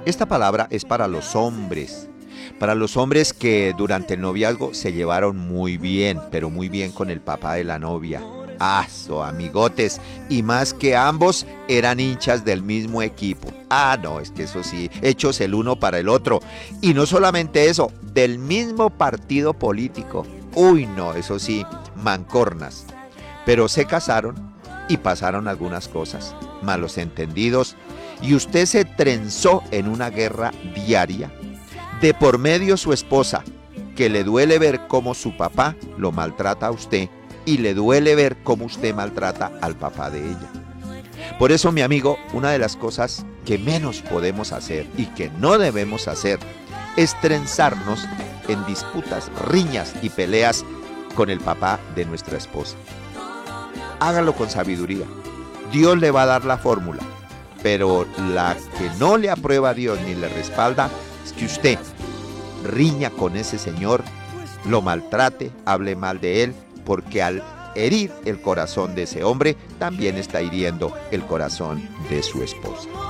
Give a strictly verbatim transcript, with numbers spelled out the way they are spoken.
Esta palabra es para los hombres, para los hombres que durante el noviazgo se llevaron muy bien, pero muy bien con el papá de la novia. Ah, so amigotes, y más que ambos eran hinchas del mismo equipo. Ah, no, es que eso sí, hechos el uno para el otro. Y no solamente eso, del mismo partido político. Uy, no, eso sí, mancornas. Pero se casaron y pasaron algunas cosas, malos entendidos, y usted se trenzó en una guerra diaria. De por medio su esposa, que le duele ver cómo su papá lo maltrata a usted y le duele ver cómo usted maltrata al papá de ella. Por eso, mi amigo, una de las cosas que menos podemos hacer y que no debemos hacer es trenzarnos en disputas, riñas y peleas con el papá de nuestra esposa. Hágalo con sabiduría. Dios le va a dar la fórmula, pero la que no le aprueba a Dios ni le respalda es que usted riña con ese señor, lo maltrate, hable mal de él, porque al herir el corazón de ese hombre, también está hiriendo el corazón de su esposa.